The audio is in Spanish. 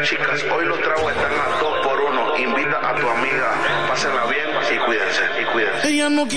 chicas, hoy los tragos están a 2 por 1. Invita a tu amiga, pásenla bien y cuídense, y cuídense. Ella no quiere